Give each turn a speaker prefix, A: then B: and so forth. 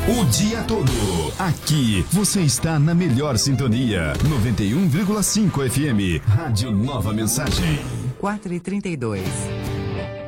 A: O dia todo. Aqui você está na melhor sintonia. 91,5 FM. Rádio Nova Mensagem.
B: 4h32.